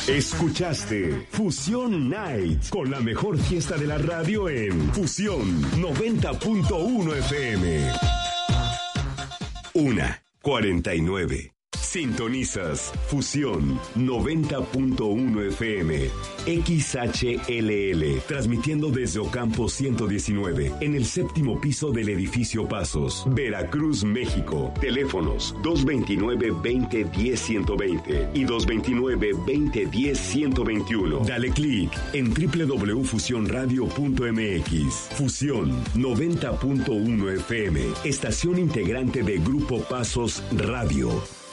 Escuchaste Fusión Night con la mejor fiesta de la radio en Fusión 90.1 FM. 1:49. Sintonizas Fusión 90.1 FM, XHLL, transmitiendo desde Ocampo 119, en el séptimo piso del edificio Pasos, Veracruz, México. Teléfonos 229-2010-120 y 229-2010-121. Dale clic en www.fusionradio.mx. Fusión 90.1 FM, estación integrante de Grupo Pasos Radio.